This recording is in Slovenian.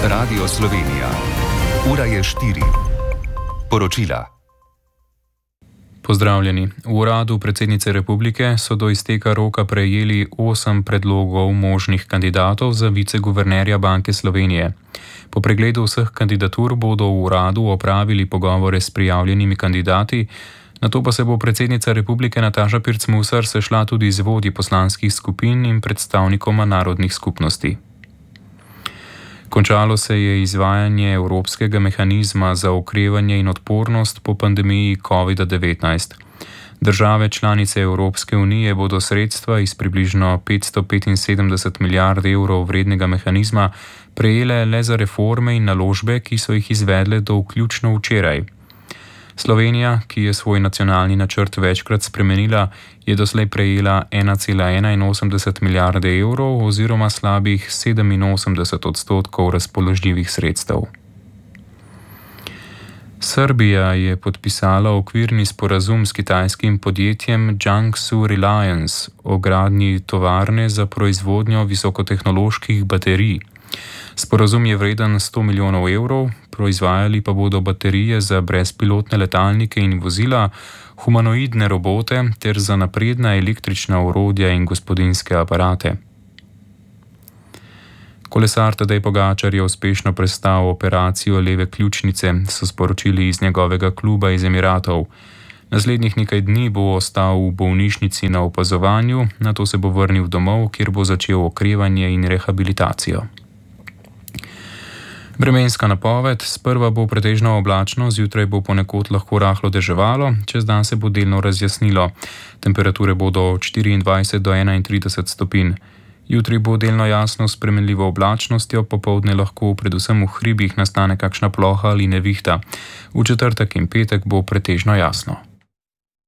Radio Slovenija. Ura je 4. Poročila. Pozdravljeni. V uradu predsednice republike so do izteka roka prejeli 8 predlogov možnih kandidatov za viceguvernerja Banke Slovenije. Po pregledu vseh kandidatur bodo v uradu opravili pogovore s prijavljenimi kandidati, nato pa se bo predsednica republike Nataša Pirc Musar sešla tudi z vodji poslanskih skupin in predstavnikoma narodnih skupnosti. Končalo se je izvajanje Evropskega mehanizma za okrevanje in odpornost po pandemiji COVID-19. Države članice Evropske unije bodo sredstva iz približno 575 milijard evrov vrednega mehanizma prejele le za reforme in naložbe, ki so jih izvedle do vključno včeraj. Slovenija, ki je svoj nacionalni načrt večkrat spremenila, je doslej prejela 1,81 milijarde evrov oziroma slabih 87% razpoložljivih sredstev. Srbija je podpisala okvirni sporazum s kitajskim podjetjem Jiangsu Reliance o gradnji tovarne za proizvodnjo visokotehnoloških baterij. Sporazum je vreden 100 milijonov evrov, proizvajali pa bodo baterije za brezpilotne letalnike in vozila, humanoidne robote ter za napredna električna orodja in gospodinjske aparate. Kolesar Tadej Pogačar je uspešno prestal operacijo leve ključnice, so sporočili iz njegovega kluba iz Emiratov. Naslednjih nekaj dni bo ostal v bolnišnici na opazovanju, nato se bo vrnil domov, kjer bo začel okrevanje in rehabilitacijo. Vremenska napoved: sprva bo pretežno oblačno, zjutraj bo ponekod lahko rahlo deževalo, čez dan se bo delno razjasnilo. Temperature bodo od 24 do 31 stopinj. Jutri bo delno jasno s spremenljivo oblačnostjo, popoldne lahko predvsem v hribih nastane kakšna ploha ali nevihta. V četrtek in petek bo pretežno jasno.